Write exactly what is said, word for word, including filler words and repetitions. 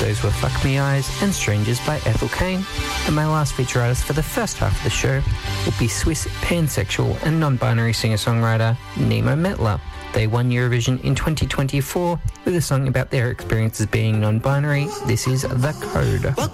Those were Fuck Me Eyes and Strangers by Ethel Cain. And my last feature artist for the first half of the show will be Swiss pansexual and non-binary singer-songwriter Nemo Metler. They won Eurovision in twenty twenty-four with a song about their experiences being non-binary. This is The Code. Welcome